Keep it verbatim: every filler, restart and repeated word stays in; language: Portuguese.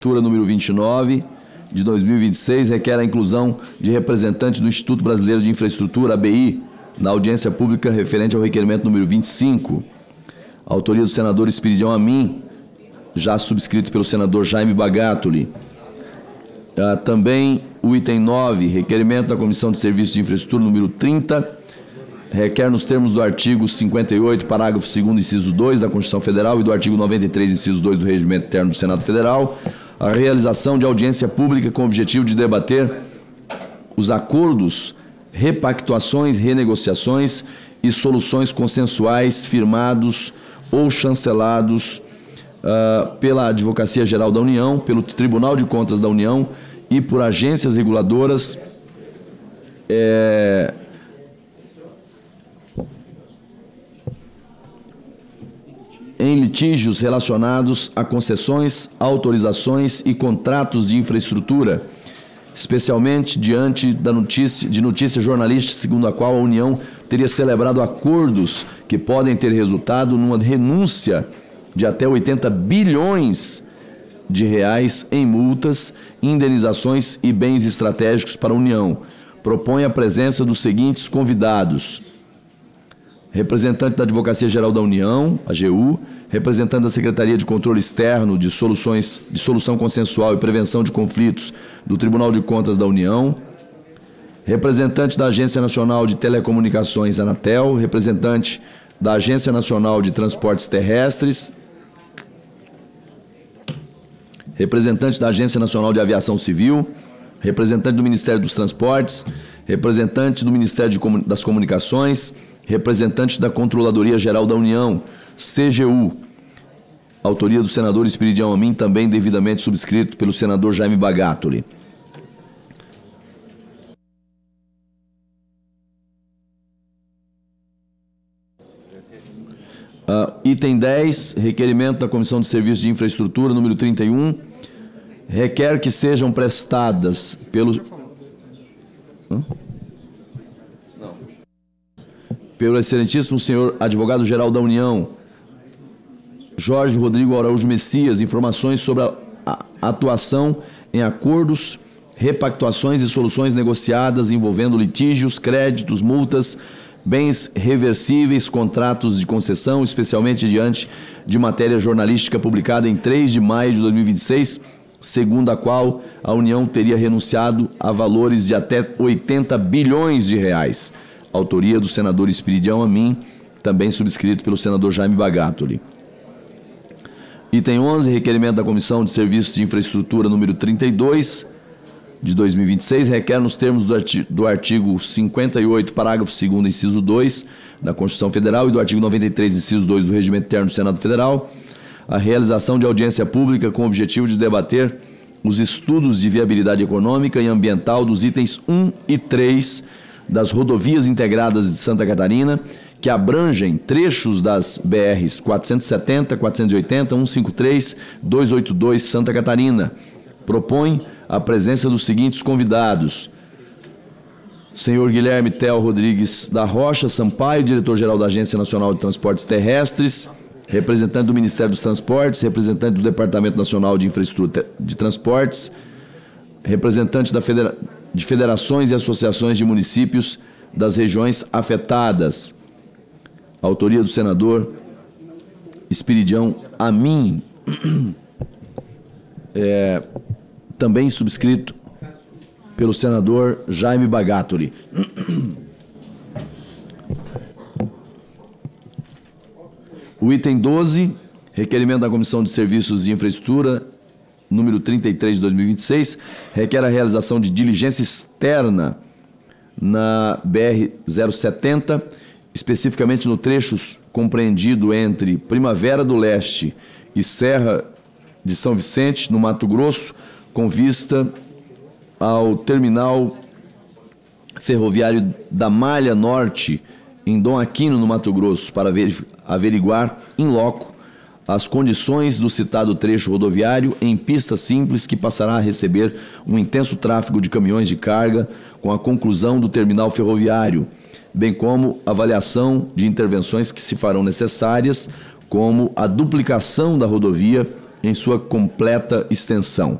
número vinte e nove, de dois mil e vinte e seis, requer a inclusão de representante do Instituto Brasileiro de Infraestrutura, A B I, na audiência pública referente ao requerimento número vinte e cinco. Autoria do senador Espiridião Amin, já subscrito pelo senador Jaime Bagatoli. Ah, também o item nove, requerimento da Comissão de Serviços de Infraestrutura, número trinta, requer nos termos do artigo cinquenta e oito, parágrafo segundo, inciso dois da Constituição Federal e do artigo noventa e três, inciso dois do Regimento Interno do Senado Federal, a realização de audiência pública com o objetivo de debater os acordos, repactuações, renegociações e soluções consensuais firmados ou chancelados uh, pela Advocacia Geral da União, pelo Tribunal de Contas da União e por agências reguladoras é, em litígios relacionados a concessões, autorizações e contratos de infraestrutura, especialmente diante da notícia, de notícia jornalística segundo a qual a União teria celebrado acordos que podem ter resultado numa renúncia de até oitenta bilhões de reais em multas, indenizações e bens estratégicos para a União. Propõe a presença dos seguintes convidados: representante da Advocacia Geral da União, A G U, representante da Secretaria de Controle Externo de Soluções de Solução Consensual e Prevenção de Conflitos do Tribunal de Contas da União, representante da Agência Nacional de Telecomunicações, Anatel, representante da Agência Nacional de Transportes Terrestres, representante da Agência Nacional de Aviação Civil, representante do Ministério dos Transportes, representante do Ministério de Comun- das Comunicações, representante da Controladoria Geral da União, C G U. Autoria do senador Espiridião Amin, também devidamente subscrito pelo senador Jaime Bagatoli. Uh, item dez, requerimento da Comissão de Serviços de Infraestrutura, número trinta e um, requer que sejam prestadas pelo... Hã? Pelo excelentíssimo senhor advogado-geral da União, Jorge Rodrigo Araújo Messias, informações sobre a, a atuação em acordos, repactuações e soluções negociadas envolvendo litígios, créditos, multas, bens reversíveis, contratos de concessão, especialmente diante de matéria jornalística publicada em três de maio de dois mil e vinte e seis, segundo a qual a União teria renunciado a valores de até oitenta bilhões de reais. Autoria do senador Espiridião Amin, também subscrito pelo senador Jaime Bagatoli. Item onze, requerimento da Comissão de Serviços de Infraestrutura, número trinta e dois, de dois mil e vinte e seis, requer nos termos do artigo, do artigo cinquenta e oito, parágrafo segundo, inciso dois da Constituição Federal e do artigo noventa e três, inciso dois do Regimento Interno do Senado Federal, a realização de audiência pública com o objetivo de debater os estudos de viabilidade econômica e ambiental dos itens um e três das rodovias integradas de Santa Catarina, que abrangem trechos das B Rs quatrocentos e setenta, quatrocentos e oitenta, cento e cinquenta e três, duzentos e oitenta e dois Santa Catarina. Propõe a presença dos seguintes convidados: senhor Guilherme Tel Rodrigues da Rocha Sampaio, diretor-geral da Agência Nacional de Transportes Terrestres, representante do Ministério dos Transportes, representante do Departamento Nacional de Infraestrutura de Transportes, representante da Federa- de federações e associações de municípios das regiões afetadas. Autoria do senador Espiridião Amin, é, também subscrito pelo senador Jaime Bagatoli. O item doze, requerimento da Comissão de Serviços de Infraestrutura, número trinta e três de dois mil e vinte e seis, requer a realização de diligência externa na B R zero setenta, especificamente no trecho compreendido entre Primavera do Leste e Serra de São Vicente, no Mato Grosso, com vista ao terminal ferroviário da Malha Norte, em Dom Aquino, no Mato Grosso, para averiguar in loco as condições do citado trecho rodoviário em pista simples que passará a receber um intenso tráfego de caminhões de carga com a conclusão do terminal ferroviário, bem como avaliação de intervenções que se farão necessárias, como a duplicação da rodovia em sua completa extensão.